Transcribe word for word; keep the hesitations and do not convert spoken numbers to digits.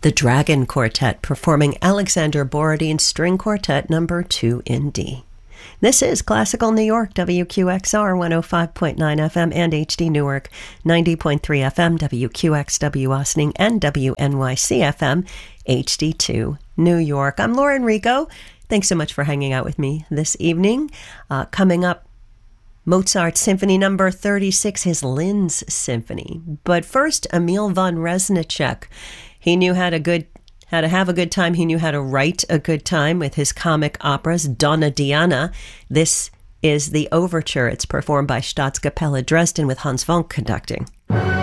The Dragon Quartet performing Alexander Borodin's String Quartet number two in D. This is Classical New York, W Q X R one oh five point nine F M and H D Newark, ninety point three F M, W Q X W Austining, and W N Y C F M, H D two New York. I'm Lauren Rico. Thanks so much for hanging out with me this evening. Uh, coming up, Mozart Symphony number thirty-six, his Linz Symphony. But first, Emil von Reznicek. He knew how to good how to have a good time. He knew how to write a good time with his comic operas, Donna Diana. This is the overture. It's performed by Staatskapelle Dresden with Hans Vonk conducting.